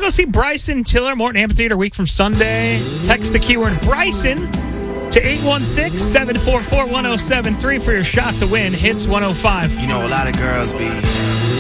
go see Bryson Tiller, Morton Amphitheater, week from Sunday. Text the keyword Bryson to 816-744-1073 for your shot to win Hits 105. You know, a lot of girls be